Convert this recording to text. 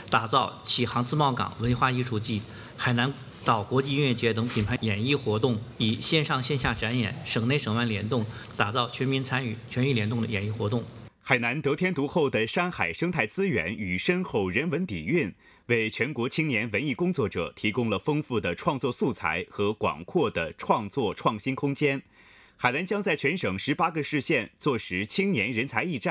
打造启航自贸港文化艺术季、海南岛国际音乐节等品牌演艺活动，以线上线下展演、省内省外联动，打造全民参与、全域联动的演艺活动。 海南得天独厚的山海生态资源与深厚人文底蕴，为全国青年文艺工作者提供了丰富的创作素材和广阔的创作创新空间。海南将在全省18个市县坐实青年人才驿站。